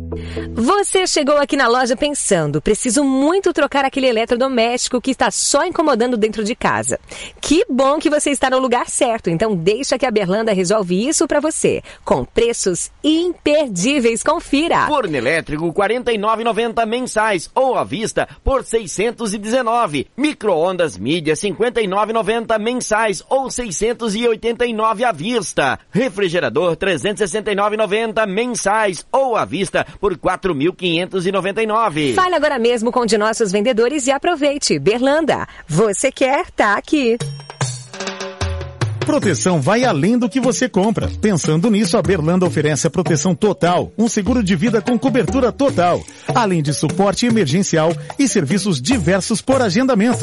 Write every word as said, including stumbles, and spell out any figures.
Você chegou aqui na loja pensando, preciso muito trocar aquele eletrodoméstico que está só incomodando dentro de casa. Que bom que você está no lugar certo, então deixa que a Berlanda resolve isso para você, com preços imperdíveis, confira. Forno elétrico quarenta e nove reais e noventa centavos mensais ou à vista por seiscentos e dezenove reais. Micro-ondas mídia cinquenta e nove reais e noventa centavos mensais ou seiscentos e oitenta e nove reais à vista. Refrigerador trezentos e sessenta e nove reais e noventa centavos mensais ou à vista por quatro mil quinhentos e noventa e nove reais. Fale agora mesmo com um de nossos vendedores e aproveite. Berlanda, você quer, tá aqui. Proteção vai além do que você compra. Pensando nisso, a Berlanda oferece a proteção total, um seguro de vida com cobertura total, além de suporte emergencial e serviços diversos por agendamento.